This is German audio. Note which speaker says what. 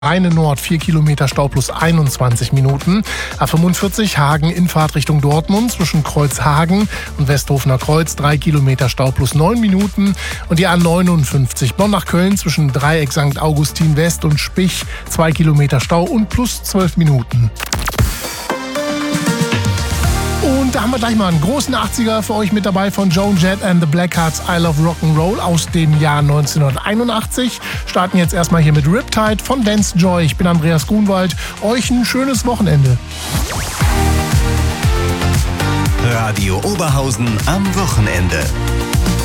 Speaker 1: Rheine Nord 4 Kilometer Stau plus 21 Minuten. A45 Hagen Infahrt Richtung Dortmund zwischen Kreuzhagen und Westhofener Kreuz 3 Kilometer Stau plus 9 Minuten. Und die A59 Bonn nach Köln zwischen Dreieck St. Augustin West und Spich 2 Kilometer Stau und plus 12 Minuten. Und da haben wir gleich mal einen großen 80er für euch mit dabei von Joan Jett and the Blackhearts I Love Rock'n'Roll aus dem Jahr 1981. Starten jetzt erstmal hier mit Riptide von Dance Joy. Ich bin Andreas Grunwald. Euch ein schönes Wochenende.
Speaker 2: Radio Oberhausen am Wochenende.